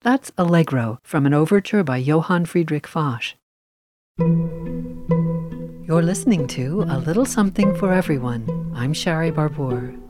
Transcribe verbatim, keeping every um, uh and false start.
That's Allegro from an overture by Johann Friedrich Foch. You're listening to A Little Something for Everyone. I'm Shari Barbour.